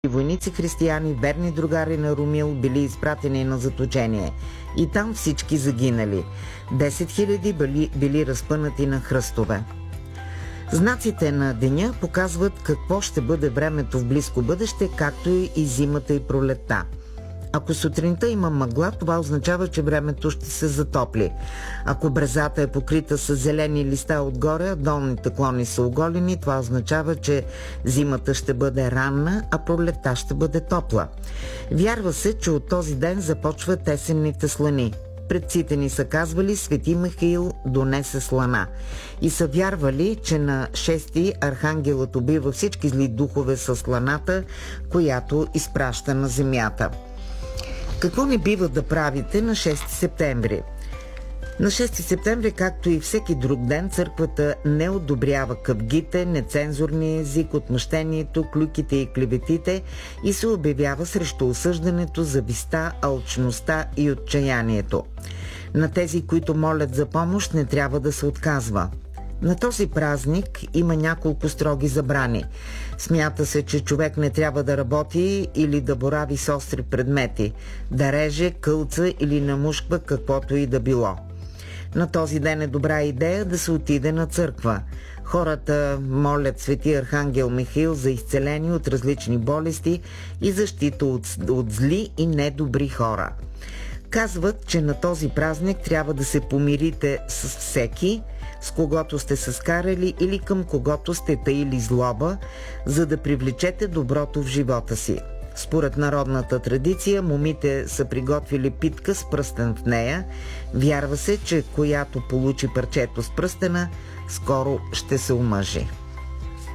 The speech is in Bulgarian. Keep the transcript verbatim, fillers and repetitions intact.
войници християни, верни другари на Ромил, били изпратени на заточение. И там всички загинали. десет хиляди били, били разпънати на хръстове. Знаците на деня показват какво ще бъде времето в близко бъдеще, както и зимата и пролетта. Ако сутринта има мъгла, това означава, че времето ще се затопли. Ако брезата е покрита с зелени листа отгоре, а долните клони са оголени, това означава, че зимата ще бъде ранна, а пролетта ще бъде топла. Вярва се, че от този ден започват есенните слани. Предците ни са казвали: Свети Михаил донесе слана. И са вярвали, че на шести архангелът убива всички зли духове със сланата, която изпраща на земята. Какво не бива да правите на шести септември? На шести септември, както и всеки друг ден, църквата не одобрява къвгите, нецензурния език, отмъщението, клюките и клеветите и се обявява срещу осъждането, зависта, алчността и отчаянието. На тези, които молят за помощ, не трябва да се отказва. На този празник има няколко строги забрани. Смята се, че човек не трябва да работи или да борави с остри предмети, да реже, кълца или намушква каквото и да било. На този ден е добра идея да се отиде на църква. Хората молят Свети Архангел Михаил за изцеление от различни болести и защита от, от зли и недобри хора. Казват, че на този празник трябва да се помирите с всеки, с когото сте се скарали или към когото сте таили злоба, за да привлечете доброто в живота си. Според народната традиция, момите са приготвили питка с пръстен в нея. Вярва се, че която получи парчето с пръстена, скоро ще се омъжи.